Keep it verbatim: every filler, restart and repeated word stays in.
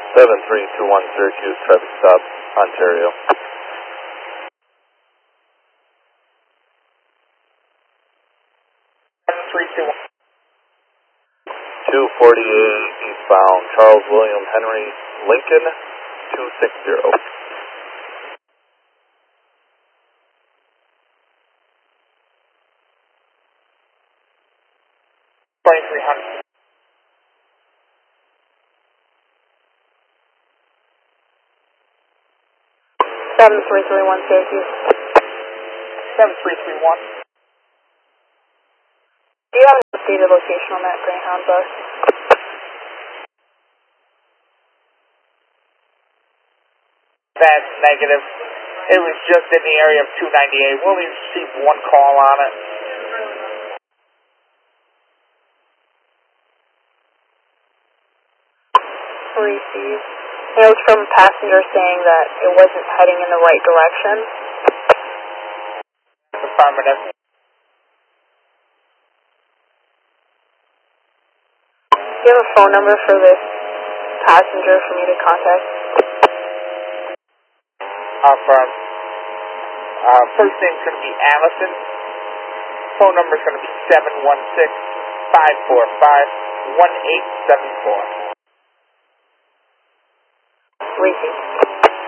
seven three two one Syracuse, traffic stop, Ontario. seven three two one. two forty-eight eastbound, Charles William Henry Lincoln, two sixty. twenty-three hundred. seven three three one Syracuse. seven three three one. Do you have an updated location on that Greyhound bus? That's negative. It was just in the area of two ninety-eight. We only received one call on it. Received. It was from a passenger saying that it wasn't heading in the right direction. Affirmative. Do you have a phone number for this passenger for me to contact? Affirm. Uh, first name's going to be Allison. Phone number's going to be seven one six, five four five, one eight seven four. Received.